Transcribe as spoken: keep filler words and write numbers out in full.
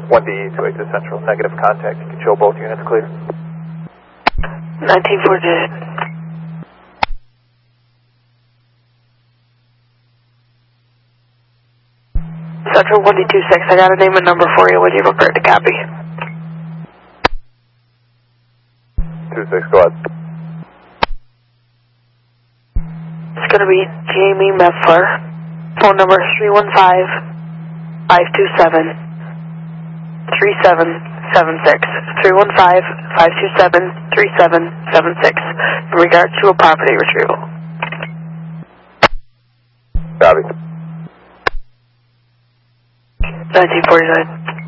one D E two eight to Central, negative contact. You can show both units clear. nineteen forty-eight. Central one D two six, I got a name and number for you when you're prepared to copy. two six, go ahead. It's going to be Jamie Meffler. Phone number three one five, five two seven, three seven seven six. three one five, five two seven, three seven seven six. In regards to a property retrieval. Copy. nineteen forty-nine.